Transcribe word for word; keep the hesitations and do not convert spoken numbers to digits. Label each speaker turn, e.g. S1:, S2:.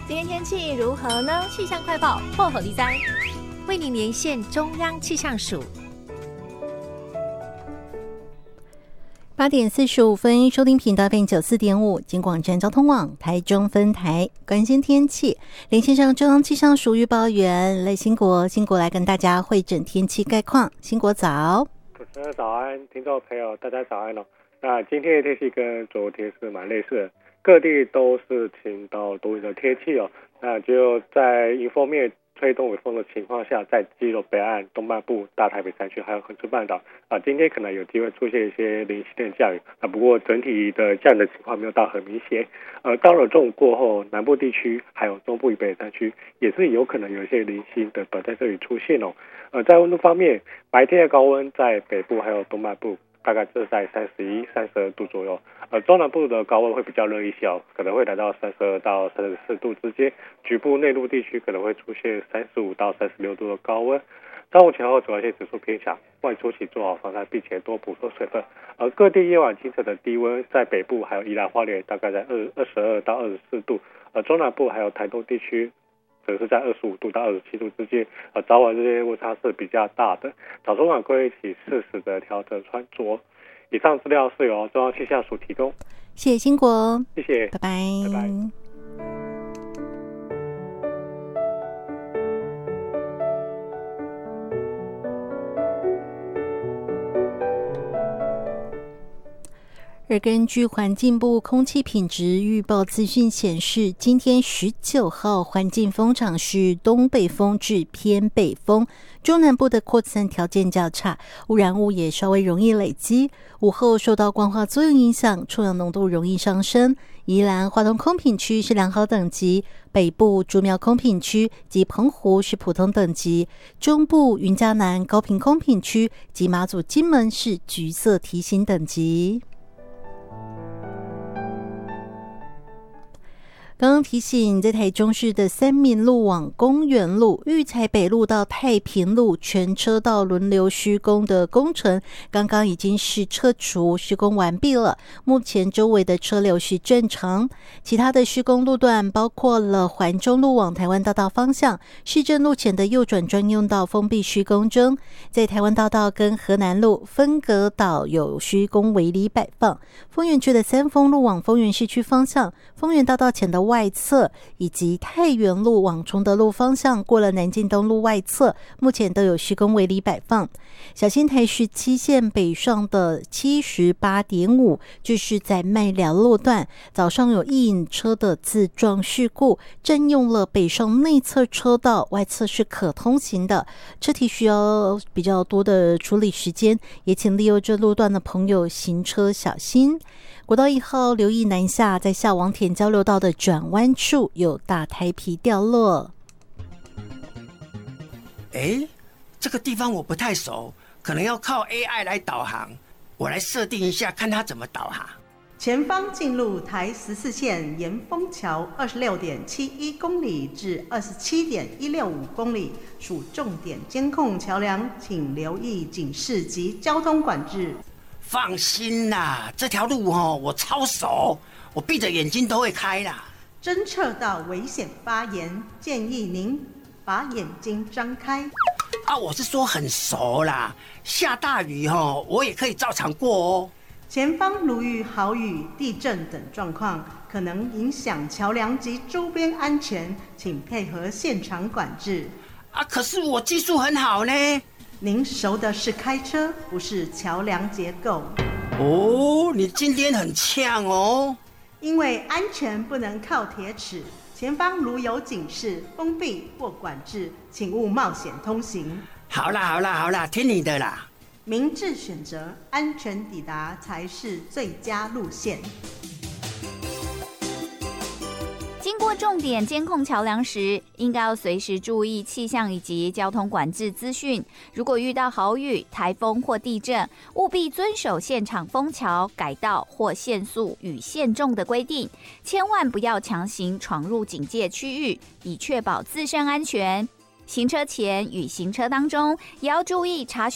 S1: 今天天气如何呢？气象快报破口地灾，为您连线中央气象署。
S2: 八点四十五分，收听频道 F M 九四点五，金广站交通网台中分台，关心天气，连线上中央气象署预报员赖兴国，兴国来跟大家会诊天气概况。兴国早。
S3: 主持人早安，听众朋友大家早安哦。那今天的天气跟昨天是蛮类似的，各地都是晴到多云的天气哦。那就在迎风面吹东北风的情况下，在基隆北岸、东半部、大台北山区还有恒春半岛啊，今天可能有机会出现一些零星的降雨啊。不过整体的降雨的情况没有到很明显。呃，到了中午过后，南部地区还有中部以北的山区也是有可能有一些零星的短暂阵雨出现哦。呃，在温度方面，白天的高温在北部还有东半部大概是在三十一、三十二度左右。呃，中南部的高温会比较热一些，可能会来到三十二到三十四度之间。局部内陆地区可能会出现三十五到三十六度的高温。上午前后紫外线指数偏强，外出请做好防晒，并且多补充水分。而各地夜晚清晨的低温，在北部还有宜兰花莲大概在二二十二到二十四度，呃，中南部还有台东地区则是在二十五度到二十七度之间。呃，早晚这些温差是比较大的，早中晚可以一起适时的调整穿着。以上资料是由中央气象署提供。
S2: 谢谢兴国，
S3: 谢谢，
S2: 拜拜，
S3: 拜拜。
S2: 而根据环境部空气品质预报资讯显示，今天十九号环境风场是东北风至偏北风，中南部的扩散条件较差，污染物也稍微容易累积。午后受到光化作用影响，臭氧浓度容易上升。宜兰花东空品区是良好等级，北部竹苗空品区及澎湖是普通等级，中部云嘉南高屏空品区及马祖金门是橘色提醒等级。刚刚提醒，在台中市的三民路往公园路、育才北路到太平路全车道轮流施工的工程，刚刚已经是撤除施工完毕了。目前周围的车流是正常。其他的施工路段包括了环中路往台湾大道方向，市政路前的右转专用道封闭施工中。在台湾大道跟河南路分隔岛有施工围篱摆放。丰原区的三丰路往丰原市区方向，丰原大道前的外侧以及太原路往崇德路方向过了南进东路外侧，目前都有施工围篱摆放。小新台十七线北上的 七十八点五 就是在麦寮路段，早上有一引车的自撞事故，占用了北上内侧车道，外侧是可通行的，车体需要比较多的处理时间，也请利用这路段的朋友行车小心。国道一号留意南下，在下王田交流道的转弯处有大台皮掉落。
S4: 哎，这个地方我不太熟，可能要靠 A I 来导航。我来设定一下，看它怎么导航。
S5: 前方进入台十四线延丰桥二十六点七一公里至二十七点一六五公里，属重点监控桥梁，请留意警示及交通管制。
S4: 放心啦，这条路哦，我超熟，我闭着眼睛都会开啦。
S5: 侦测到危险发言，建议您把眼睛张开。
S4: 啊，我是说很熟啦，下大雨哦，我也可以照常过哦。
S5: 前方如遇豪雨、地震等状况，可能影响桥梁及周边安全，请配合现场管制。
S4: 啊，可是我技术很好呢。
S5: 您熟的是开车，不是桥梁结构。
S4: 哦，你今天很呛哦。
S5: 因为安全不能靠铁齿，前方如有警示、封闭或管制，请勿冒险通行。
S4: 好啦好啦好啦，听你的啦。
S5: 明智选择，安全抵达才是最佳路线。
S1: 经过重点监控桥梁时，应该要随时注意气象以及交通管制资讯。如果遇到豪雨、台风或地震，务必遵守现场封桥、改道或限速与限重的规定，千万不要强行闯入警戒区域，以确保自身安全。行车前与行车当中，也要注意查询